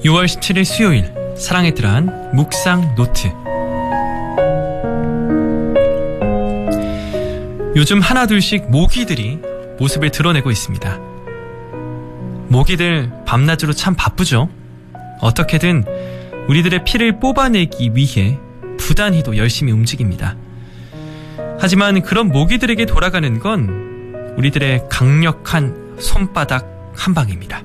6월 17일 수요일 사랑의 들어한 묵상 노트. 요즘 하나둘씩 모기들이 모습을 드러내고 있습니다. 모기들 밤낮으로 참 바쁘죠. 어떻게든 우리들의 피를 뽑아내기 위해 부단히도 열심히 움직입니다. 하지만 그런 모기들에게 돌아가는 건 우리들의 강력한 손바닥 한 방입니다.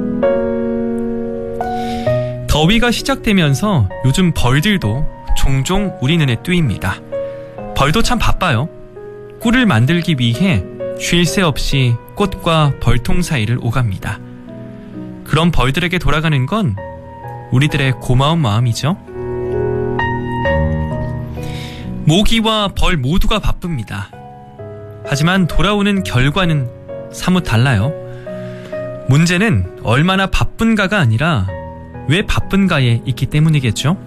더위가 시작되면서 요즘 벌들도 종종 우리 눈에 띄입니다. 벌도 참 바빠요. 꿀을 만들기 위해 쉴 새 없이 꽃과 벌통 사이를 오갑니다. 그런 벌들에게 돌아가는 건 우리들의 고마운 마음이죠. 모기와 벌 모두가 바쁩니다. 하지만 돌아오는 결과는 사뭇 달라요. 문제는 얼마나 바쁜가가 아니라 왜 바쁜가에 있기 때문이겠죠.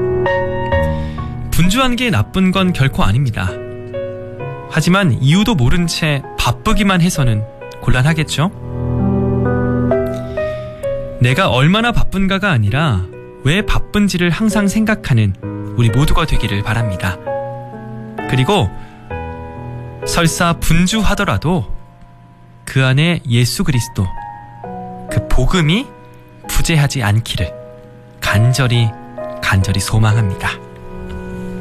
분주한 게 나쁜 건 결코 아닙니다. 하지만 이유도 모른 채 바쁘기만 해서는 곤란하겠죠. 내가 얼마나 바쁜가가 아니라 왜 바쁜지를 항상 생각하는 우리 모두가 되기를 바랍니다. 그리고 설사 분주하더라도 그 안에 예수 그리스도, 그 복음이 부재하지 않기를 간절히 소망합니다.